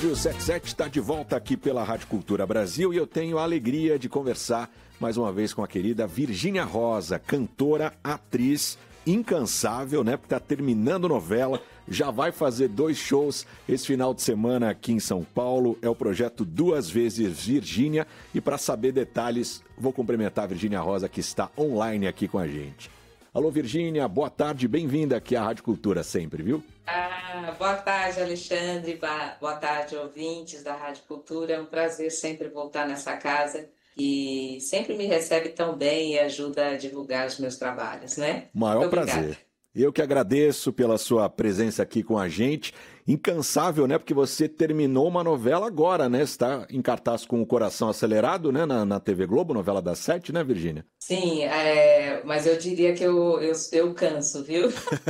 O 77 está de volta aqui pela Rádio Cultura Brasil e eu tenho a alegria de conversar mais uma vez com a querida Virgínia Rosa, cantora, atriz, incansável, né? Porque está terminando novela, já vai fazer 2 shows esse final de semana aqui em São Paulo. É o projeto Duas Vezes Virgínia. E para saber detalhes, vou cumprimentar a Virgínia Rosa, que está online aqui com a gente. Alô, Virgínia, boa tarde, bem-vinda aqui à Rádio Cultura sempre, viu? Boa tarde, Alexandre, boa tarde, ouvintes da Rádio Cultura. É um prazer sempre voltar nessa casa e sempre me recebe tão bem e ajuda a divulgar os meus trabalhos, né? Maior prazer. Eu que agradeço pela sua presença aqui com a gente. Incansável, né? Porque você terminou uma novela agora, né? Você está em cartaz com o Coração Acelerado, né? Na TV Globo, novela das 7, né, Virgínia? Sim, mas eu diria que eu canso, viu?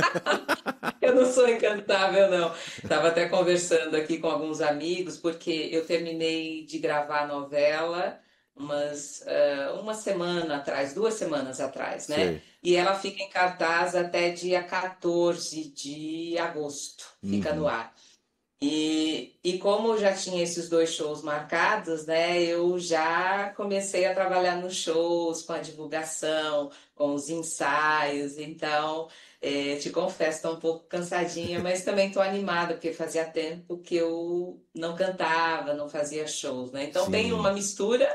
Eu não sou incantável, não. Estava até conversando aqui com alguns amigos, porque eu terminei de gravar a novela uma semana atrás, 2 semanas atrás, né? Sei. E ela fica em cartaz até dia 14 de agosto, fica no Uhum. ar. E como já tinha esses 2 shows marcados, né, eu já comecei a trabalhar nos shows, com a divulgação, com os ensaios. Então, te confesso, estou um pouco cansadinha, mas também estou animada, porque fazia tempo que eu não cantava, não fazia shows, né? Então, tem uma Sim. mistura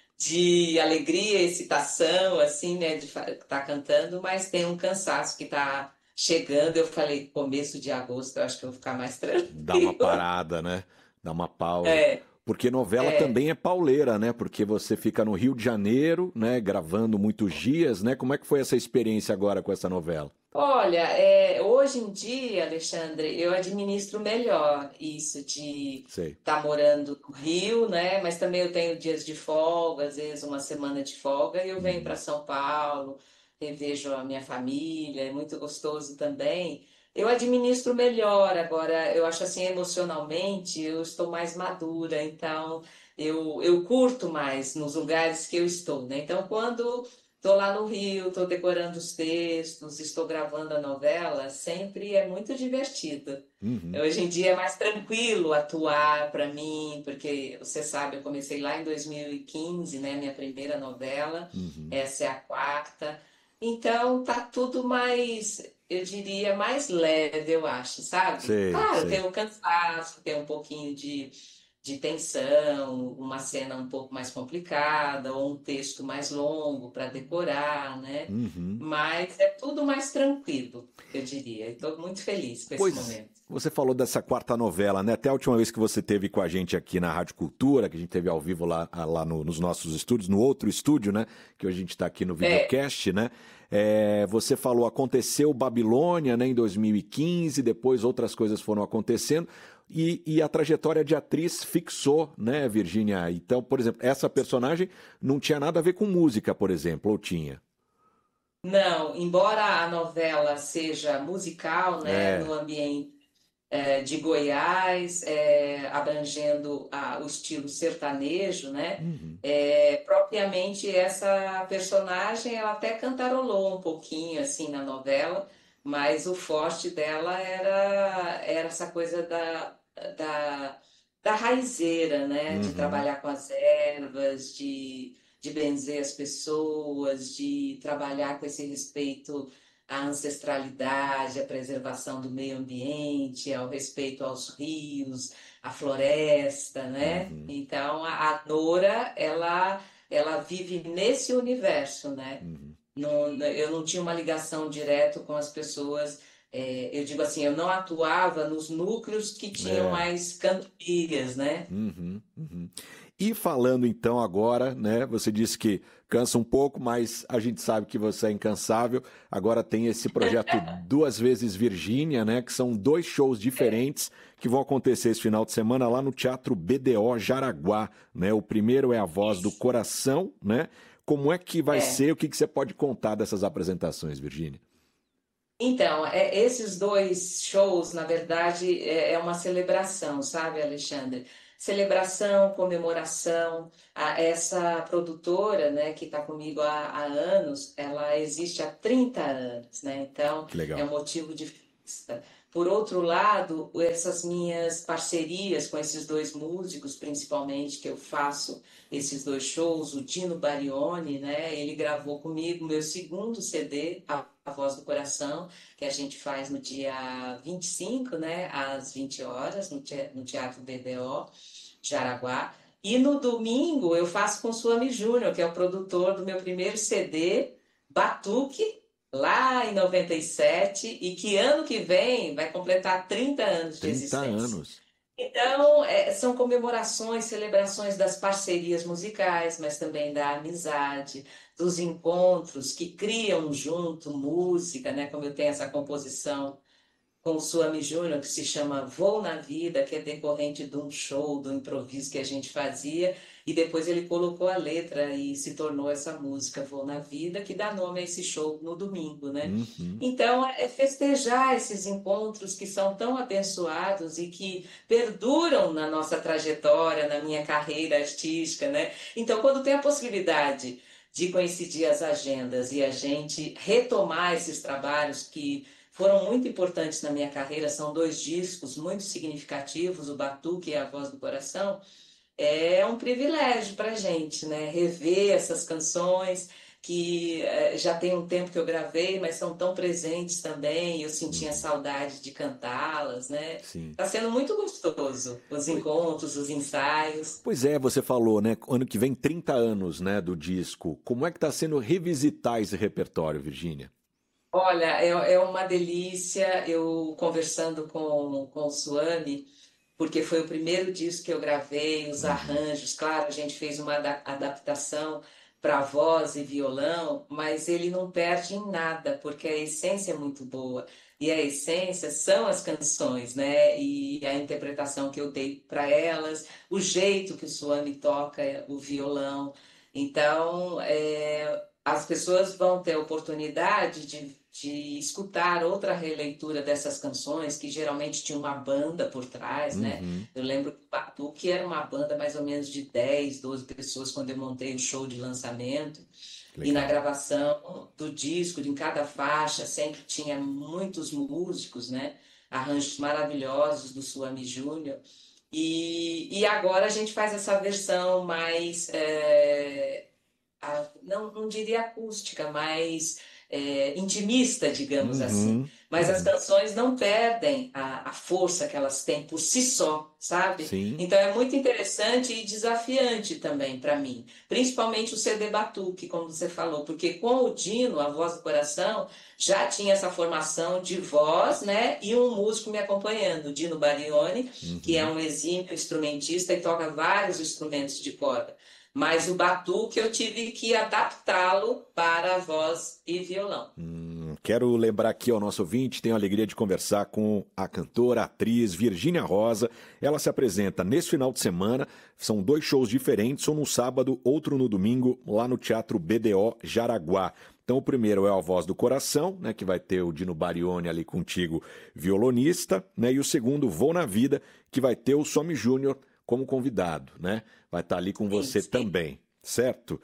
de alegria, excitação, assim, né, de estar cantando, mas tem um cansaço que está chegando. Eu falei, começo de agosto, eu acho que eu vou ficar mais Dá uma tranquila. parada, né? Dá uma pausa. É, Porque novela é. também é pauleira, né? Porque você fica no Rio de Janeiro, né? Gravando muitos dias, né? Como é que foi essa experiência agora com essa novela? Olha, hoje em dia, Alexandre, eu administro melhor isso de Sei. estar morando no Rio, né? Mas também eu tenho dias de folga, às vezes uma semana de folga, e eu venho para Uhum. São Paulo, revejo a minha família, é muito gostoso também. Eu administro melhor agora, eu acho assim, emocionalmente, eu estou mais madura, então eu curto mais nos lugares que eu estou, né? Então, quando estou lá no Rio, estou decorando os textos, estou gravando a novela, sempre é muito divertido. Uhum. Hoje em dia é mais tranquilo atuar para mim, porque você sabe, eu comecei lá em 2015, né, minha primeira novela, Uhum. essa é a quarta. Então tá tudo mais, eu diria, mais leve, eu acho, sabe? Sei, Claro, tem sei. o cansaço, tem um pouquinho de tensão, uma cena um pouco mais complicada, ou um texto mais longo para decorar, né? Uhum. Mas é tudo mais tranquilo, eu diria. Estou muito feliz com esse Pois, momento. você falou dessa quarta novela, né? Até a última vez que você teve com a gente aqui na Rádio Cultura, que a gente teve ao vivo lá nos nossos estúdios, no outro estúdio, né? Que hoje a gente está aqui no É, videocast, né? Você falou, aconteceu Babilônia, né? Em 2015, depois outras coisas foram acontecendo e a trajetória de atriz fixou, né, Virgínia? Então, por exemplo, essa personagem não tinha nada a ver com música, por exemplo, ou tinha? não, embora a novela seja musical, né, no É. ambiente de Goiás, abrangendo o estilo sertanejo, né? Uhum. Propriamente essa personagem, ela até cantarolou um pouquinho assim na novela, mas o forte dela era essa coisa da, da raizeira, né? De Uhum. trabalhar com as ervas, de benzer as pessoas, de trabalhar com esse respeito à ancestralidade, à preservação do meio ambiente, ao respeito aos rios, à floresta, né? Uhum. Então, a Nora, ela vive nesse universo, né? Uhum. Eu não tinha uma ligação direta com as pessoas. Eu digo assim, eu não atuava nos núcleos que tinham É. mais cantorias, né? Uhum, uhum. E falando então agora, né? Você disse que cansa um pouco, mas a gente sabe que você é incansável. Agora tem esse projeto Duas Vezes Virgínia, né? Que são 2 shows diferentes que vão acontecer esse final de semana lá no Teatro BDO Jaraguá, né? O primeiro é A Voz do Isso. Coração, né? Como é que vai É. ser? O que que você pode contar dessas apresentações, Virgínia? Então, esses 2 shows, na verdade, é uma celebração, sabe, Alexandre? Celebração, comemoração. Essa produtora, né, que está comigo há anos, ela existe há 30 anos, né? Então, Que é legal. um motivo de festa. por outro lado, essas minhas parcerias com esses dois músicos, principalmente, que eu faço esses dois shows, o Dino Barioni, né? Ele gravou comigo meu segundo CD, A Voz do Coração, que a gente faz no dia 25, né? Às 20 horas, no Teatro BDO, Jaraguá. E no domingo eu faço com o Suami Júnior, que é o produtor do meu primeiro CD, Batuque, lá em 97, e que ano que vem vai completar 30 anos de 30 existência. anos. Então, são comemorações, celebrações das parcerias musicais, mas também da amizade, dos encontros que criam junto música, né? Como eu tenho essa composição com o Suami Júnior, que se chama Voo na Vida, que é decorrente de um show, do improviso que a gente fazia, e depois ele colocou a letra e se tornou essa música Voo na Vida, que dá nome a esse show no domingo, né? Uhum. Então, é festejar esses encontros que são tão abençoados e que perduram na nossa trajetória, na minha carreira artística, né? Então, quando tem a possibilidade de coincidir as agendas e a gente retomar esses trabalhos que foram muito importantes na minha carreira, são dois discos muito significativos, o Batuque e a Voz do Coração. É um privilégio para a gente, né? Rever essas canções que já tem um tempo que eu gravei, mas são tão presentes também. Eu sentia Uhum. saudade de cantá-las, né? Sim. Está sendo muito gostoso os Pois encontros, os ensaios. pois é, você falou, né? Ano que vem 30 anos, né, do disco. Como é que tá sendo revisitar esse repertório, Virgínia? Olha, é uma delícia eu conversando com o Suami, porque foi o primeiro disco que eu gravei, os Uhum. arranjos. Claro, a gente fez uma adaptação para voz e violão, mas ele não perde em nada, porque a essência é muito boa. E a essência são as canções, né? E a interpretação que eu dei para elas, o jeito que o Suami toca o violão. Então, as pessoas vão ter a oportunidade de escutar outra releitura dessas canções, que geralmente tinha uma banda por trás, né? Uhum. Eu lembro que o Batuque era uma banda mais ou menos de 10, 12 pessoas quando eu montei o show de lançamento. E na Legal. gravação do disco, em cada faixa, sempre tinha muitos músicos, né? Arranjos maravilhosos do Suami Júnior. E agora a gente faz essa versão mais não diria acústica, mas intimista, digamos assim. Uhum. Mas as Uhum. canções não perdem a força que elas têm por si só, sabe? Sim. Então é muito interessante e desafiante também para mim, principalmente o CD Batuque, como você falou, porque com o Dino, a Voz do Coração, já tinha essa formação de voz, né? E um músico me acompanhando, o Dino Barioni, que é Uhum. um exímio instrumentista e toca vários instrumentos de corda. Mas o batuque eu tive que adaptá-lo para voz e violão. Quero lembrar aqui ao nosso ouvinte, tenho a alegria de conversar com a cantora, atriz Virgínia Rosa. Ela se apresenta nesse final de semana, são dois shows diferentes, um no sábado, outro no domingo, lá no Teatro BDO Jaraguá. Então o primeiro é A Voz do Coração, né, que vai ter o Dino Barioni ali contigo, violonista, né, e o segundo, Vou na Vida, que vai ter o Somi Júnior como convidado, né? Vai estar ali com Sim, você sim. também, certo?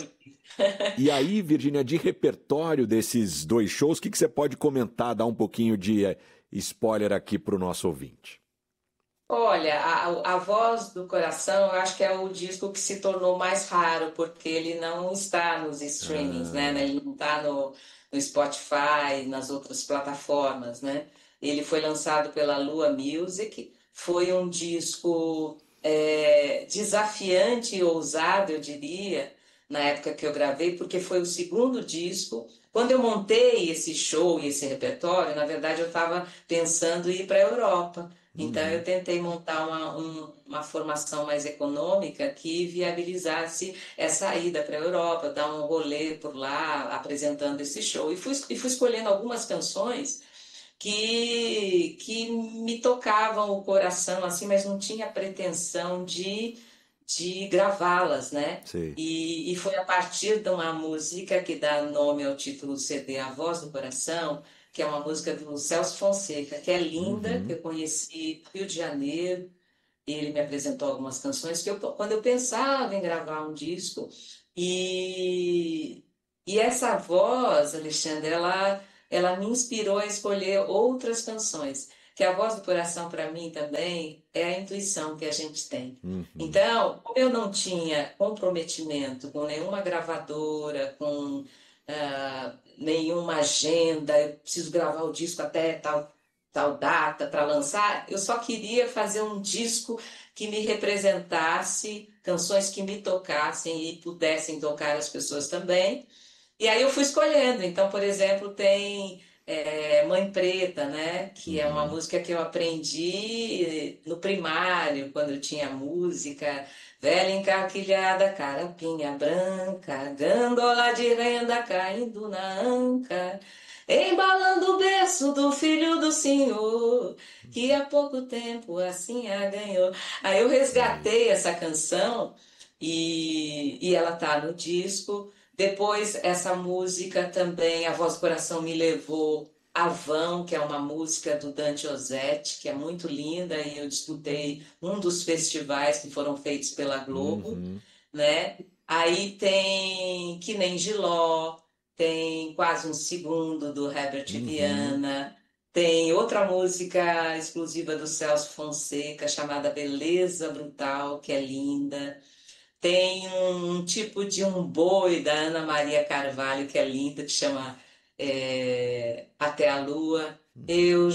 E aí, Virgínia, de repertório desses dois shows, o que você pode comentar, dar um pouquinho de spoiler aqui para o nosso ouvinte? Olha, a Voz do Coração, eu acho que é o disco que se tornou mais raro, porque ele não está nos streamings, né? Ah, Ele não está no Spotify, nas outras plataformas, né? Ele foi lançado pela Lua Music, foi um disco desafiante e ousado, eu diria, na época que eu gravei, porque foi o segundo disco. Quando eu montei esse show e esse repertório, na verdade eu estava pensando em ir para a Europa. Então, eu uhum, tentei montar uma formação mais econômica que viabilizasse essa ida para a Europa, dar um rolê por lá, apresentando esse show. E fui escolhendo algumas canções que me tocavam o coração, assim, mas não tinha pretensão de gravá-las, né? sei. E foi a partir de uma música que dá nome ao título do CD, A Voz do Coração, que é uma música do Celso Fonseca, que é linda, que Uhum, eu conheci no Rio de Janeiro. Ele me apresentou algumas canções que quando eu pensava em gravar um disco, e, e essa voz, Alexandre, ela me inspirou a escolher outras canções. que a voz do coração, para mim, também é a intuição que a gente tem. Uhum. Então, como eu não tinha comprometimento com nenhuma gravadora, com nenhuma agenda, eu preciso gravar o disco até tal data para lançar, eu só queria fazer um disco que me representasse, canções que me tocassem e pudessem tocar as pessoas também. E aí eu fui escolhendo. Então, por exemplo, tem Mãe Preta, né? Que é uma Uhum. música que eu aprendi no primário, quando eu tinha música. Velha encarquilhada, carapinha branca, gândola de renda caindo na anca, embalando o berço do filho do senhor, que há pouco tempo assim a ganhou. Aí eu Aí. resgatei essa canção e ela tá no disco. Depois, essa música também, A Voz do Coração me levou a Vão, que é uma música do Dante Ozzetti, que é muito linda, e eu disputei um dos festivais que foram feitos pela Globo, Uhum. né? Aí tem Que Nem Giló, tem Quase um Segundo, do Herbert Uhum. Viana, tem outra música exclusiva do Celso Fonseca, chamada Beleza Brutal, que é linda. Tem um tipo de um boi da Ana Maria Carvalho, que é linda, que chama Até a Lua. Eu